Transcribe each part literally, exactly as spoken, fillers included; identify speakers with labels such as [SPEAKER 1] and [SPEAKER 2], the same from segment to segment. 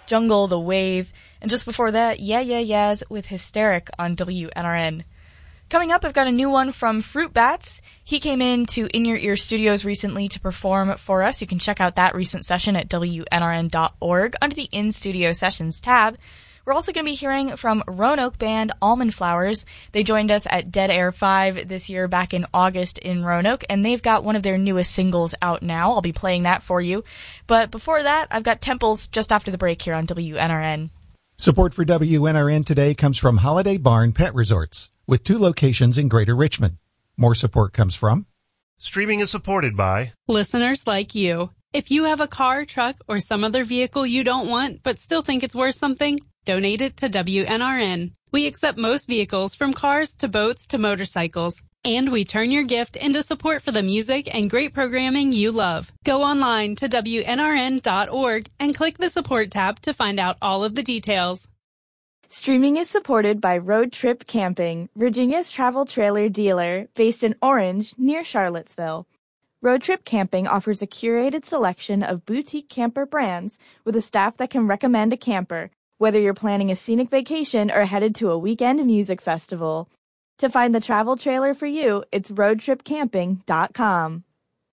[SPEAKER 1] Jungle, The Wave, and just before that, Yeah Yeah Yeahs with Hysteric on W N R N. Coming up, I've got a new one from Fruit Bats. He came in to In Your Ear Studios recently to perform for us. You can check out that recent session at W N R N dot org under the In Studio Sessions tab. We're also going to be hearing from Roanoke band Almond Flowers. They joined us at Dead Air five this year back in August in Roanoke, and they've got one of their newest singles out now. I'll be playing that for you. But before that, I've got Temples just after the break here on W N R N.
[SPEAKER 2] Support for W N R N today comes from Holiday Barn Pet Resorts, with two locations in Greater Richmond. More support comes from...
[SPEAKER 3] Streaming is supported by...
[SPEAKER 4] listeners like you. If you have a car, truck, or some other vehicle you don't want but still think it's worth something, donate it to W N R N. We accept most vehicles, from cars to boats to motorcycles. And we turn your gift into support for the music and great programming you love. Go online to W N R N dot org and click the support tab to find out all of the details.
[SPEAKER 5] Streaming is supported by Road Trip Camping, Virginia's travel trailer dealer, based in Orange, near Charlottesville. Road Trip Camping offers a curated selection of boutique camper brands with a staff that can recommend a camper, whether you're planning a scenic vacation or headed to a weekend music festival. To find the travel trailer for you, it's road trip camping dot com.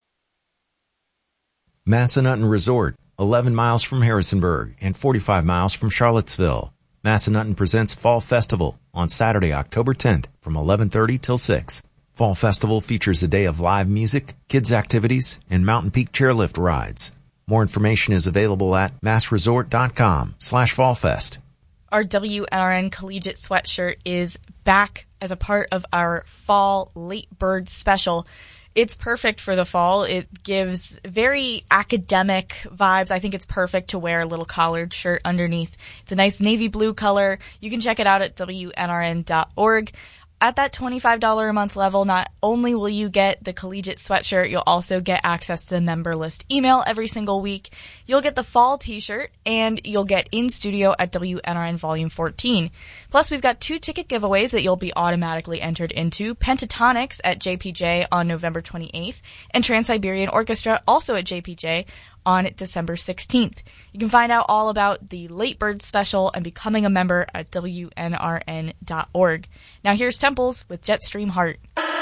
[SPEAKER 6] Massanutten Resort, eleven miles from Harrisonburg and forty-five miles from Charlottesville. Massanutten presents Fall Festival on Saturday, October tenth from eleven thirty till six. Fall Festival features a day of live music, kids activities, and Mountain Peak chairlift rides. More information is available at massresort.com slash fallfest.
[SPEAKER 1] Our W N R N Collegiate Sweatshirt is back as a part of our Fall Late Bird Special. It's perfect for the fall. It gives very academic vibes. I think it's perfect to wear a little collared shirt underneath. It's a nice navy blue color. You can check it out at W N R N dot org. At that twenty-five dollars a month level, not only will you get the collegiate sweatshirt, you'll also get access to the member list email every single week. You'll get the fall t-shirt, and you'll get in studio at W N R N Volume fourteen. Plus, we've got two ticket giveaways that you'll be automatically entered into. Pentatonics at J P J on November twenty-eighth, and Trans-Siberian Orchestra also at J P J on December sixteenth. You can find out all about the Late Bird Special and becoming a member at W N R N dot org. Now here's Temples with Jetstream Heart.